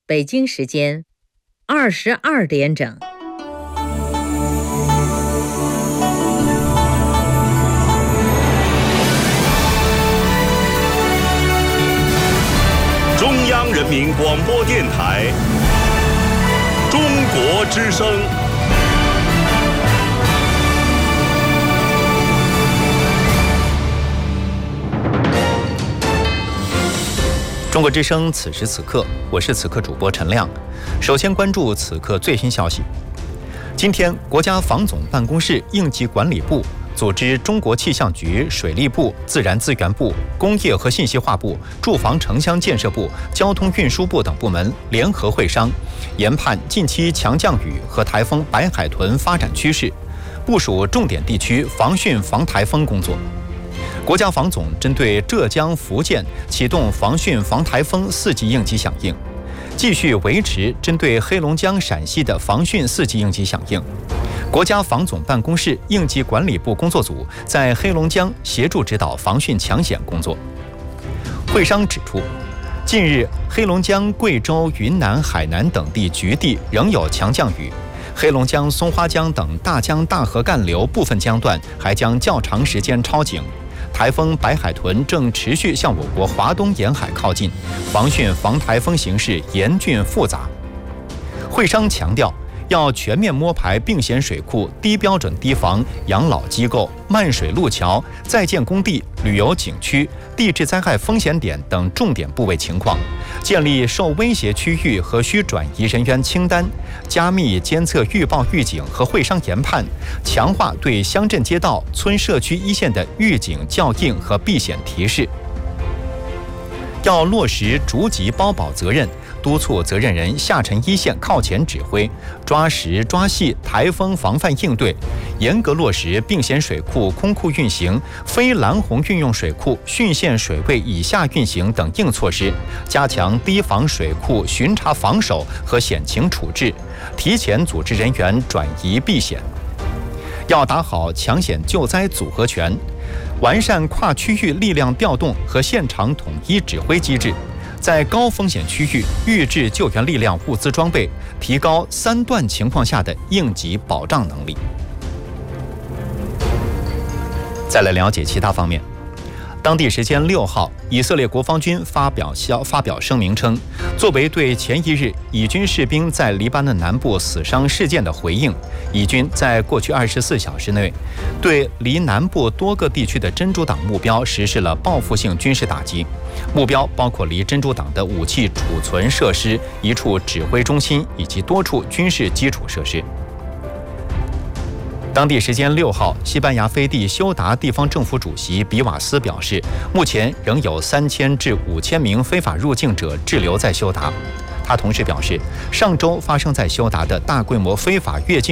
北京时间22点整。 中央人民广播电台中国之声。 中国之声，此时此刻，我是此刻主播陈亮。首先关注此刻最新消息。今天，国家防总办公室应急管理部组织中国气象局、水利部、自然资源部、工业和信息化部、住房城乡建设部、交通运输部等部门联合会商，研判近期强降雨和台风白海豚发展趋势，部署重点地区防汛防台风工作。国家防总针对浙江、福建启动防汛防台风4级应急响应，继续维持针对黑龙江、陕西的防汛4级应急响应。国家防总办公室应急管理部工作组在黑龙江协助指导防汛抢险工作。会商指出，近日黑龙江、贵州、云南、海南等地局地仍有强降雨，黑龙江松花江等大江大河干流部分江段还将较长时间超警。台风白海豚正持续向我国华东沿海靠近，防汛防台风形势严峻复杂。会商强调，要全面摸排并险水库、低标准堤防、养老机构、漫水路桥、在建工地、旅游景区、地质灾害风险点等重点部位情况，建立受威胁区域和需转移人员清单，加密监测预报预警和会商研判，强化对乡镇街道、村社区一线的预警校应和避险提示。要落实逐级包保责任，督促责任人下沉一线靠前指挥，抓实抓细台风防范应对，严格落实并险水库空库运行、非蓝洪运用水库汛限水位以下运行等硬措施，加强堤防水库巡查防守和险情处置，提前组织人员转移避险。要打好抢险救灾组合拳，完善跨区域力量调动和现场统一指挥机制，在高风险区域预置救援力量物资装备，提高3段情况下的应急保障能力。再来了解其他方面。当地时间6号，以色列国防军发表声明称，作为对前一日以军士兵在黎巴嫩南部死伤事件的回应，以军在过去24小时内对离南部多个地区的真主党目标实施了报复性军事打击，目标包括离真主党的武器储存设施、一处指挥中心以及多处军事基础设施。当地时间6号，西班牙飞地休达地方政府主席比瓦斯表示，目前仍有3000至5000名非法入境者滞留在休达。他同时表示，上周发生在休达的大规模非法越境